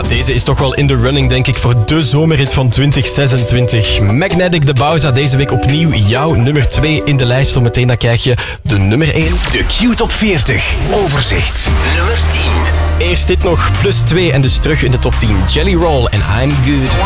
Deze is toch wel in de running, denk ik, voor de zomerhit van 2026. Magnetic de Bauza, deze week opnieuw jouw nummer 2 in de lijst. Zometeen dan krijg je de nummer 1. De Q-top 40. Overzicht. Nummer 10. Eerst dit nog, plus 2 en dus terug in de top 10. Jelly Roll en I'm Good.